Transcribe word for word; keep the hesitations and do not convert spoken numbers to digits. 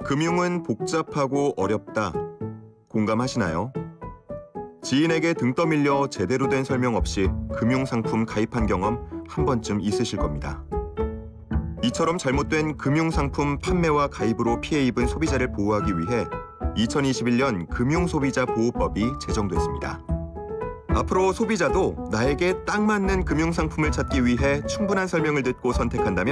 금융은 복잡하고 어렵다. 공감하시나요? 지인에게 등 떠밀려 제대로 된 설명 없이 금융상품 가입한 경험 한 번쯤 있으실 겁니다. 이처럼 잘못된 금융상품 판매와 가입으로 피해 입은 소비자를 보호하기 위해 이천이십일 년 금융소비자보호법이 제정됐습니다. 앞으로 소비자도 나에게 딱 맞는 금융상품을 찾기 위해 충분한 설명을 듣고 선택한다면